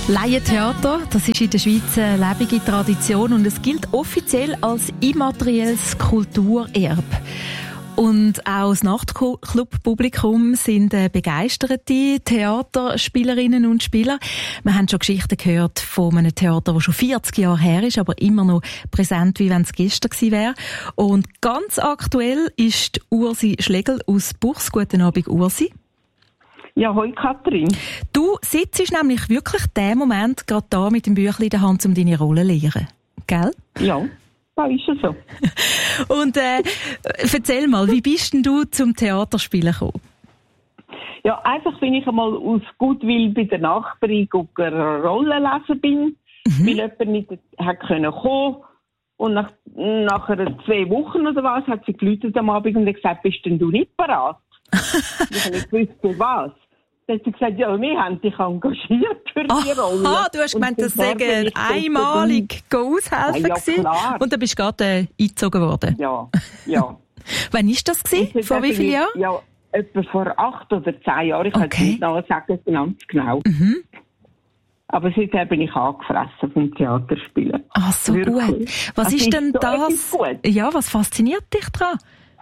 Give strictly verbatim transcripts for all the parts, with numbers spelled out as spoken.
Laientheater, das ist in der Schweiz eine lebende Tradition und es gilt offiziell als immaterielles Kulturerbe. Und auch das Nachtclub-Publikum sind begeisterte Theaterspielerinnen und Spieler. Wir haben schon Geschichten gehört von einem Theater, das schon vierzig Jahre her ist, aber immer noch präsent, wie wenn es gestern gewesen wäre. Und ganz aktuell ist Ursi Schlegel aus Buchs. Guten Abend, Ursi. Ja, hoi Katrin. Du sitzt nämlich wirklich den Moment gerade da mit dem Büchlein in der Hand, um deine Rolle zu lernen. Gell? Ja, das ist es so. Und äh, erzähl mal, wie bist denn du zum Theaterspielen gekommen? Ja, einfach, wenn ich einmal aus Gutwill bei der Nachbarin eine Rolle lesen bin, mhm. weil jemand nicht hat können kommen. Und nach, nach zwei Wochen oder was hat sie geläutet am Abend und gesagt, bist denn du nicht parat? Ich habe nicht gewusst, für was. Dann hat sie gesagt, ja, wir haben dich engagiert für die Aha, Rolle. Aha, du hast gemeint, das sei einmalig aushelfen ja, ja, klar. Und dann bist du gerade äh, eingezogen worden. Ja, ja. Wann war das gewesen? Vor wie vielen Jahren? Ja, etwa vor acht oder zehn Jahren. Ich okay. kann es nicht noch sagen, ganz genau. Mhm. Aber seitdem bin ich angefressen vom Theaterspielen. Ach, so Wirklich. Gut. Was also ist denn so das? Ja, was fasziniert dich daran?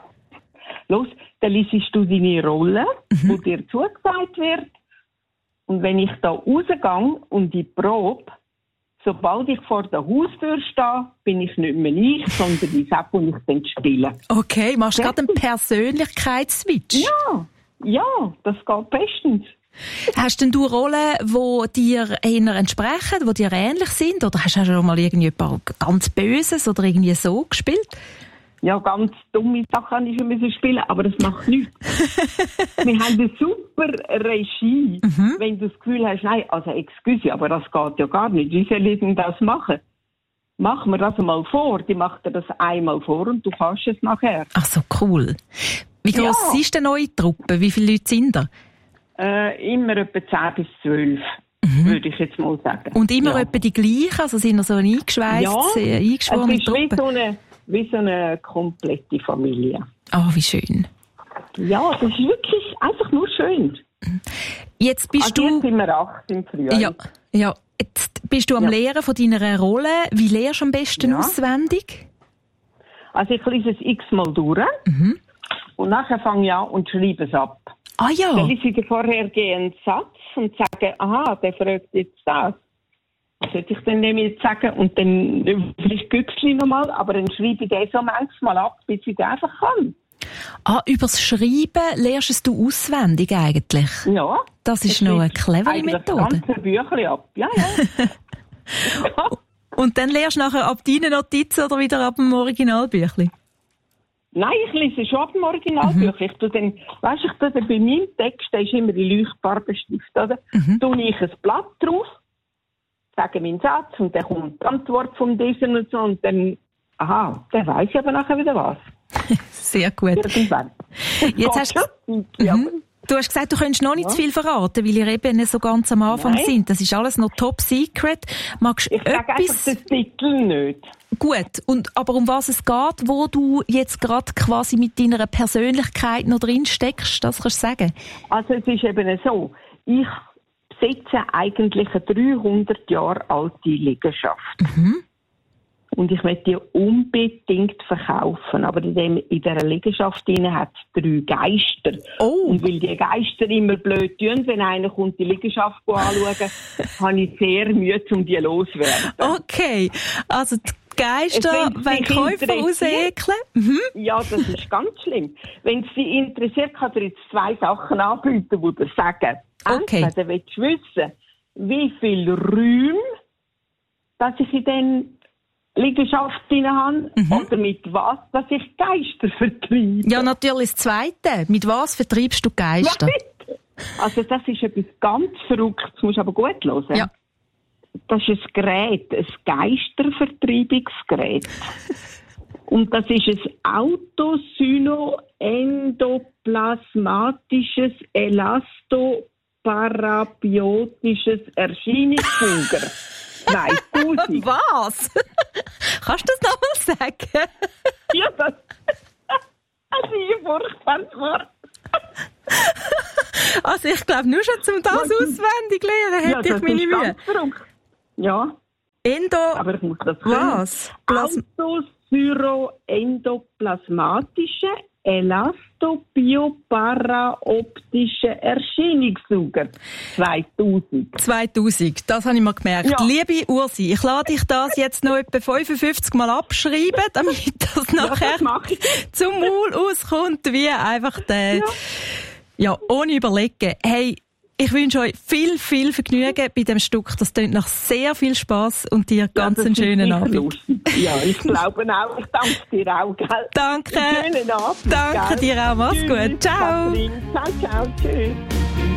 Los, dann liest du deine Rolle, mhm. die dir zugesagt wird. Und wenn ich da rausgehe und die Probe, sobald ich vor der Haustür stehe, bin ich nicht mehr ich, sondern die Sache, die ich dann spiele. Okay, machst du gerade einen Persönlichkeitsswitch? Ja, ja, das geht bestens. Hast denn du Rollen, die dir eher entsprechen, die dir ähnlich sind? Oder hast du schon mal irgendwie ganz Böses oder irgendwie so gespielt? Ja, ganz dumme Sachen musste ich schon spielen, aber das macht nichts. Wir haben eine super Regie. Mhm. Wenn du das Gefühl hast, nein, also excuse, aber das geht ja gar nicht. Wie soll ich denn das machen? Mach mir das mal vor. Die macht dir das einmal vor und du kannst es nachher. Ach so, cool. Wie groß ja. ist denn eure Truppe? Wie viele Leute sind da? Äh, immer etwa zehn bis zwölf. Mhm. Würde ich jetzt mal sagen. Und immer ja. etwa die gleichen? Also sind wir so eine eingeschweißte, ja. eingeschworene es ist Truppe? Wie so eine Wie so eine komplette Familie. Ah, oh, wie schön. Ja, das ist wirklich einfach nur schön. Jetzt bist also du... Jetzt sind wir acht im Frühjahr. Ja, ja. Jetzt bist du am ja. Lehren von deiner Rolle. Wie lehrst du am besten ja. auswendig? Also ich lese es x-mal durch. Mhm. Und nachher fange ich an und schreibe es ab. Ah ja. Dann lese ich den vorhergehenden Satz und sage, aha, der fragt jetzt das. Das sollte ich dann nämlich sagen und dann vielleicht Güchsli nochmal, aber dann schreibe ich den so manchmal ab, bis ich den einfach kann. Ah, übers Schreiben lernst du auswendig eigentlich? Ja. Das ist noch eine clevere Methode. Das ganze Büchlein ab, ja, ja. ja. Und dann lernst du nachher ab deinen Notizen oder wieder ab dem Originalbüchlein? Nein, ich lese schon ab dem Originalbüchlein. Mhm. Ich tue dann, weißt du, ich tue dann bei meinem Text, da ist immer die Leuchtfarbenstift, oder? Mhm. Tue ich ein Blatt drauf, sage meinen Satz und dann kommt die Antwort von diesem und so und dann, aha, dann weiss ich aber nachher wieder was. Sehr gut. Irgendwann. Jetzt hast du, mhm. du hast gesagt, du könntest noch nicht ja. zu viel verraten, weil ihr eben nicht so ganz am Anfang Nein. sind. Das ist alles noch top secret. Magst ich sage etwas... einfach den Titel nicht. Gut, und, aber um was es geht, wo du jetzt gerade quasi mit deiner Persönlichkeit noch drin steckst, das kannst du sagen? Also es ist eben so, ich besitze eigentlich eine dreihundert Jahre alte Liegenschaft. Mhm. Und ich möchte die unbedingt verkaufen. Aber in, dem, in dieser Liegenschaft hat es drei Geister. Oh. Und weil die Geister immer blöd tun, wenn einer kommt die Liegenschaft anschauen, habe ich sehr Mühe, um die loszuwerden. Okay, also die Geister, wenn Käufer rausekeln? Mhm. Ja, das ist ganz schlimm. Wenn es dich interessiert, kann dir jetzt zwei Sachen anbieten, die dir sagen. Okay. Entweder willst du wissen, wie viel Räume, dass ich in den Liegenschaft drin habe, mhm. oder mit was, dass ich Geister vertreibe. Ja, natürlich das Zweite. Mit was vertreibst du Geister? Ja, also das ist etwas ganz Verrücktes, das musst du aber gut hören. Ja. Das ist ein Gerät, ein Geistervertreibungsgerät. Und das ist ein autosyno-endoplasmatisches Elastoparabiotisches Erscheinungsfunger. Nein, tausend. Was? Kannst du das nochmal sagen? Ja, das, das ist ein furchtbares Wort. Also ich glaube, nur schon zum das ja, auswendig lernen, hätte ja, ich meine Mühe. Ja. Endo... Aber ich muss das können. Was? Plas- Autosyroendoplasmatische Elastobioparaoptische Erscheinungssauger zweitausend. zweitausend, das habe ich mir gemerkt. Ja. Liebe Ursi, ich lade dich das jetzt noch etwa fünfundfünfzig Mal abschreiben, damit das nachher ja, das zum Maul auskommt, wie einfach der... Ja. ja, ohne überlegen. Hey, ich wünsche euch viel, viel Vergnügen bei dem Stück. Das klingt nach sehr viel Spass und dir ganz ja, einen schönen Abend. Lustig. Ja, ich glaube auch. Ich danke dir auch, gell? Danke. Einen schönen Abend. Danke gell? dir auch. Mach's Tschüss, gut. Ciao. Katrin. Ciao, ciao. Tschüss.